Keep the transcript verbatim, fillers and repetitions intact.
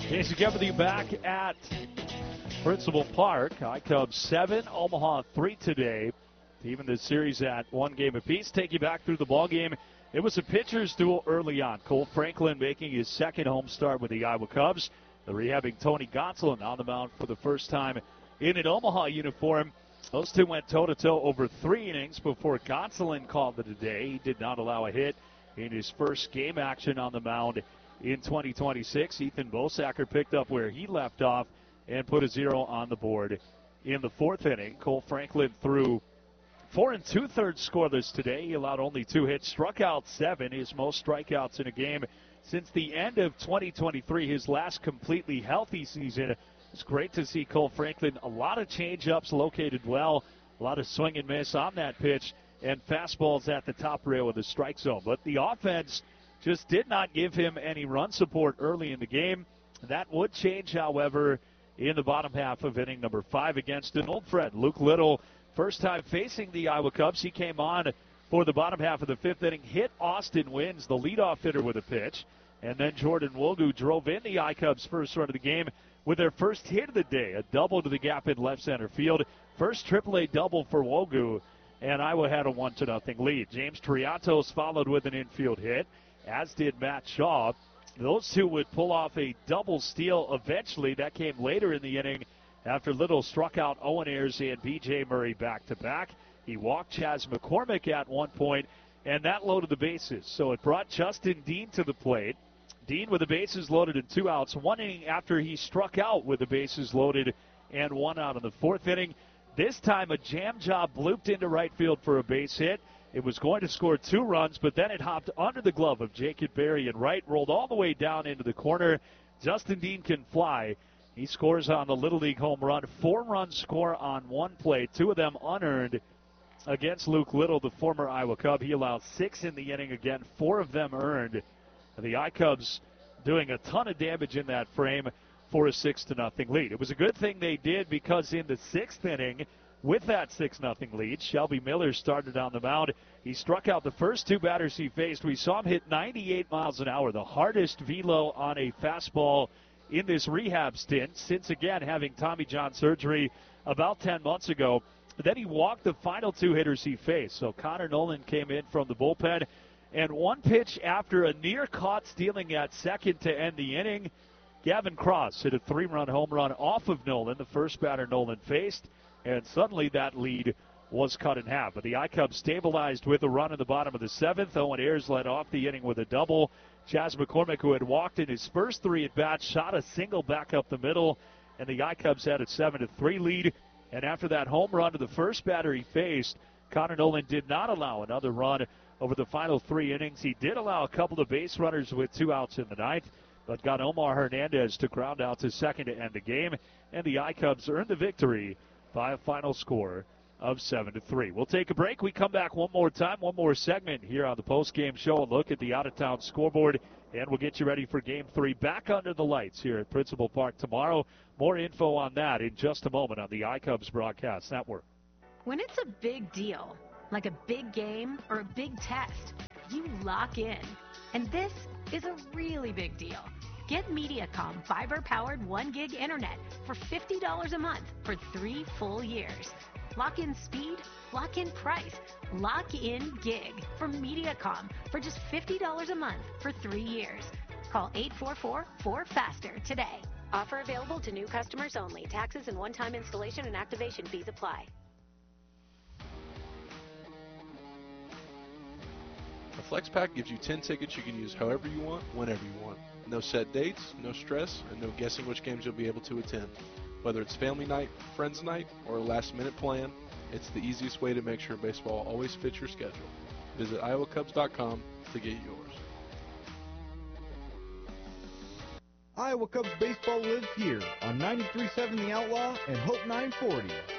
Jason Kennedy back at Principal Park. iCubs seven, Omaha three today. Even the series at one game apiece. Take you back through the ballgame. It was a pitcher's duel early on. Cole Franklin making his second home start with the Iowa Cubs. The rehabbing Tony Gonsolin on the mound for the first time in an Omaha uniform. Those two went toe-to-toe over three innings before Gonsolin called it a day. He did not allow a hit in his first game action on the mound in twenty twenty-six. Ethan Bosacker picked up where he left off and put a zero on the board in the fourth inning. Cole Franklin threw four and two-thirds scoreless today. He allowed only two hits, struck out seven, his most strikeouts in a game since the end of twenty twenty-three, his last completely healthy season. It's great to see Cole Franklin. A lot of change-ups located well, a lot of swing and miss on that pitch, and fastballs at the top rail of the strike zone. But the offense just did not give him any run support early in the game. That would change, however, in the bottom half of inning number five against an old friend, Luke Little. First time facing the Iowa Cubs, he came on for the bottom half of the fifth inning, hit Austin Wins, the leadoff hitter, with a pitch. And then Jordan Wogu drove in the iCubs' first run of the game with their first hit of the day, a double to the gap in left center field. First triple A double for Wogu, and Iowa had a one to nothing lead. James Triantos followed with an infield hit, as did Matt Shaw. Those two would pull off a double steal eventually. That came later in the inning after Little struck out Owen Ayers and B J Murray back-to-back. He walked Chas McCormick at one point, and that loaded the bases. So it brought Justin Dean to the plate. Dean with the bases loaded and two outs, one inning after he struck out with the bases loaded and one out in the fourth inning. This time a jam job blooped into right field for a base hit. It was going to score two runs, but then it hopped under the glove of Jacob Berry and right, rolled all the way down into the corner. Justin Dean can fly. He scores on the Little League home run. Four-run score on one play, two of them unearned against Luke Little, the former Iowa Cub. He allowed six in the inning again, four of them earned. The iCubs doing a ton of damage in that frame for a six to nothing lead. It was a good thing they did because in the sixth inning, with that six nothing lead, Shelby Miller started on the mound. He struck out the first two batters he faced. We saw him hit ninety-eight miles an hour, the hardest velo on a fastball in this rehab stint since, again, having Tommy John surgery about ten months ago. Then he walked the final two hitters he faced. So Connor Nolan came in from the bullpen. And one pitch after a near-caught stealing at second to end the inning, Gavin Cross hit a three-run home run off of Nolan, the first batter Nolan faced, and suddenly that lead was cut in half. But the iCubs stabilized with a run in the bottom of the seventh. Owen Ayers led off the inning with a double. Chas McCormick, who had walked in his first three at-bats, shot a single back up the middle, and the iCubs had a seven to three lead. And after that home run to the first batter he faced, Connor Nolan did not allow another run over the final three innings. He did allow a couple of base runners with two outs in the ninth, but got Omar Hernandez to ground out to second to end the game, and the iCubs earned the victory by a final score of seven to three. We'll take a break. We come back one more time, one more segment here on the post-game show, and look at the out-of-town scoreboard, and we'll get you ready for Game three back under the lights here at Principal Park tomorrow. More info on that in just a moment on the iCubs Broadcast Network. When it's a big deal, like a big game or a big test, you lock in. And this is a really big deal. Get Mediacom fiber-powered one gig internet for fifty dollars a month for three full years. Lock in speed, lock in price, lock in gig from Mediacom for just fifty dollars a month for three years. Call eight four four, four faster today. Offer available to new customers only. Taxes and one-time installation and activation fees apply. A Flex Pack gives you ten tickets you can use however you want, whenever you want. No set dates, no stress, and no guessing which games you'll be able to attend. Whether it's family night, friends night, or a last-minute plan, it's the easiest way to make sure baseball always fits your schedule. Visit iowa cubs dot com to get yours. Iowa Cubs baseball lives here on ninety-three point seven The Outlaw and Hope nine forty.